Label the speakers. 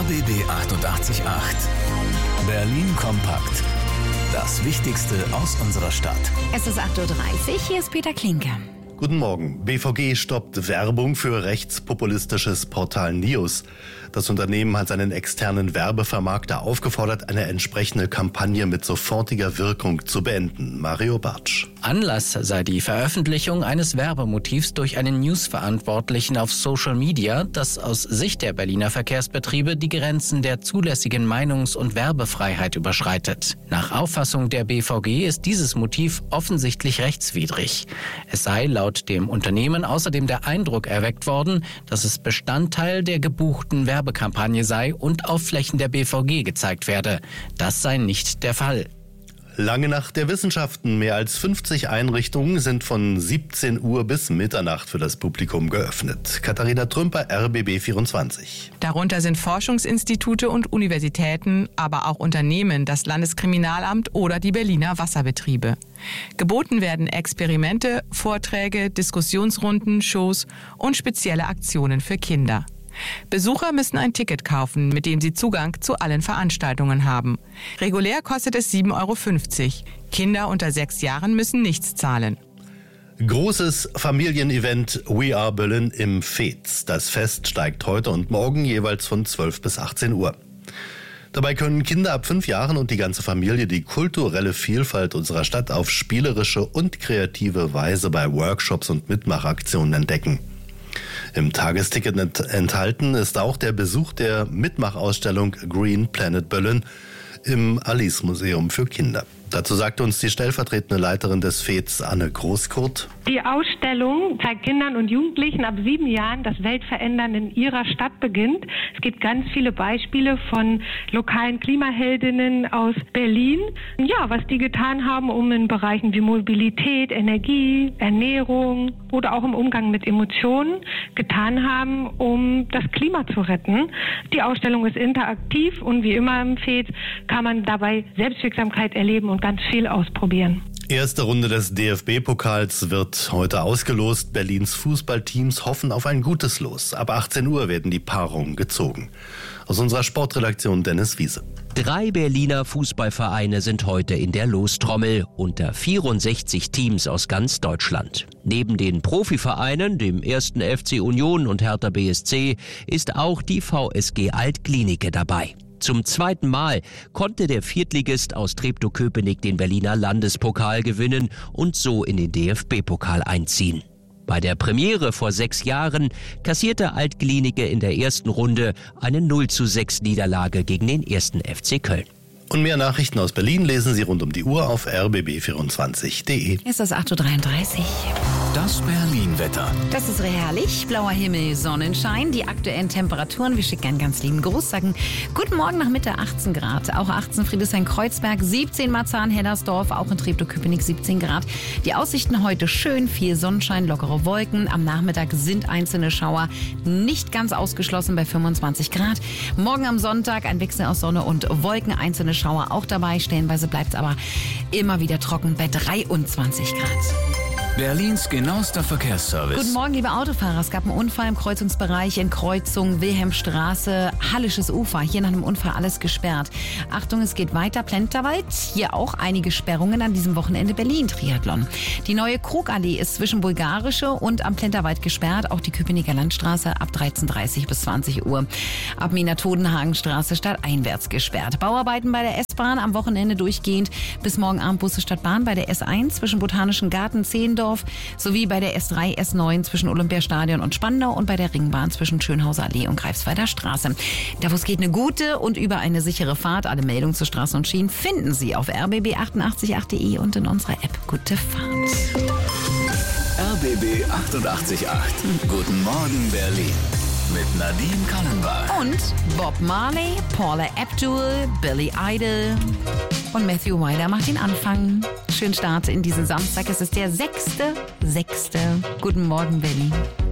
Speaker 1: RBB 888. Berlin kompakt. Das Wichtigste aus unserer Stadt.
Speaker 2: Es ist 8.30 Uhr, hier ist Peter Klinke.
Speaker 3: Guten Morgen. BVG stoppt Werbung für rechtspopulistisches Portal News. Das Unternehmen hat seinen externen Werbevermarkter aufgefordert, eine entsprechende Kampagne mit sofortiger Wirkung zu beenden. Mario Bartsch.
Speaker 4: Anlass sei die Veröffentlichung eines Werbemotivs durch einen Newsverantwortlichen auf Social Media, das aus Sicht der Berliner Verkehrsbetriebe die Grenzen der zulässigen Meinungs- und Werbefreiheit überschreitet. Nach Auffassung der BVG ist dieses Motiv offensichtlich rechtswidrig. Es sei laut dem Unternehmen außerdem der Eindruck erweckt worden, dass es Bestandteil der gebuchten Werbekampagne sei und auf Flächen der BVG gezeigt werde. Das sei nicht der Fall.
Speaker 3: Lange Nacht der Wissenschaften. Mehr als 50 Einrichtungen sind von 17 Uhr bis Mitternacht für das Publikum geöffnet. Katharina Trümper, RBB 24.
Speaker 5: Darunter sind Forschungsinstitute und Universitäten, aber auch Unternehmen, das Landeskriminalamt oder die Berliner Wasserbetriebe. Geboten werden Experimente, Vorträge, Diskussionsrunden, Shows und spezielle Aktionen für Kinder. Besucher müssen ein Ticket kaufen, mit dem sie Zugang zu allen Veranstaltungen haben. Regulär kostet es 7,50 €. Kinder unter 6 Jahren müssen nichts zahlen.
Speaker 3: Großes Familienevent We Are Berlin im Fez. Das Fest steigt heute und morgen jeweils von 12 bis 18 Uhr. Dabei können Kinder ab 5 Jahren und die ganze Familie die kulturelle Vielfalt unserer Stadt auf spielerische und kreative Weise bei Workshops und Mitmachaktionen entdecken. Im Tagesticket enthalten ist auch der Besuch der Mitmachausstellung Green Planet Berlin im Alice Museum für Kinder. Dazu sagte uns die stellvertretende Leiterin des Fez, Anne Großkurt.
Speaker 6: Die Ausstellung zeigt Kindern und Jugendlichen ab 7 Jahren, dass Weltverändern in ihrer Stadt beginnt. Es gibt ganz viele Beispiele von lokalen Klimaheldinnen aus Berlin. Ja, was die getan haben, um in Bereichen wie Mobilität, Energie, Ernährung oder auch im Umgang mit Emotionen getan haben, um das Klima zu retten. Die Ausstellung ist interaktiv und wie immer im Fez kann man dabei Selbstwirksamkeit erleben und ganz viel ausprobieren.
Speaker 3: Erste Runde des DFB-Pokals wird heute ausgelost. Berlins Fußballteams hoffen auf ein gutes Los. Ab 18 Uhr werden die Paarungen gezogen. Aus unserer Sportredaktion Dennis Wiese.
Speaker 7: 3 Berliner Fußballvereine sind heute in der Lostrommel unter 64 Teams aus ganz Deutschland. Neben den Profivereinen, dem 1. FC Union und Hertha BSC, ist auch die VSG Alt-Glienicke dabei. Zum 2. Mal konnte der Viertligist aus Treptow-Köpenick den Berliner Landespokal gewinnen und so in den DFB-Pokal einziehen. Bei der Premiere vor 6 Jahren kassierte Alt-Glienicke in der ersten Runde eine 0:6 Niederlage gegen den 1. FC Köln.
Speaker 3: Und mehr Nachrichten aus Berlin lesen Sie rund um die Uhr auf rbb24.de.
Speaker 2: Es ist 8.33 Uhr.
Speaker 1: Das Berlin-Wetter.
Speaker 2: Das ist herrlich. Blauer Himmel, Sonnenschein. Die aktuellen Temperaturen, wir schicken einen ganz lieben Gruß, sagen guten Morgen nach Mitte 18 Grad. Auch 18 Friedrichshain-Kreuzberg, 17 Marzahn-Hellersdorf, auch in Treptow-Köpenick 17 Grad. Die Aussichten heute schön, viel Sonnenschein, lockere Wolken. Am Nachmittag sind einzelne Schauer nicht ganz ausgeschlossen bei 25 Grad. Morgen am Sonntag ein Wechsel aus Sonne und Wolken, einzelne Schauer auch dabei. Stellenweise bleibt es aber immer wieder trocken bei 23 Grad.
Speaker 1: Berlins genauester Verkehrsservice.
Speaker 2: Guten Morgen, liebe Autofahrer. Es gab einen Unfall im Kreuzungsbereich in Kreuzung Wilhelmstraße, Hallisches Ufer. Hier nach einem Unfall alles gesperrt. Achtung, es geht weiter. Plenterwald. Hier auch einige Sperrungen an diesem Wochenende. Berlin-Triathlon. Die neue Krugallee ist zwischen Bulgarische und am Plenterwald gesperrt. Auch die Köpenicker Landstraße ab 13:30 bis 20 Uhr. Ab Mina-Todenhagenstraße stadteinwärts gesperrt. Bauarbeiten bei der S-Bahn am Wochenende durchgehend. Bis morgen Abend Busse Stadtbahn bei der S1 zwischen Botanischen Garten, Zehlendorf sowie bei der S3, S9 zwischen Olympiastadion und Spandau und bei der Ringbahn zwischen Schönhauser Allee und Greifswalder Straße. Davos geht eine gute und über eine sichere Fahrt. Alle Meldungen zu Straßen und Schienen finden Sie auf rbb888.de und in unserer App. Gute Fahrt.
Speaker 1: RBB 888. Guten Morgen Berlin. Mit Nadine Kallenbach.
Speaker 2: Und Bob Marley, Paula Abdul, Billy Idol und Matthew Wilder macht den Anfang. Schönen Start in diesen Samstag. Es ist der 6.6. Guten Morgen, Berlin.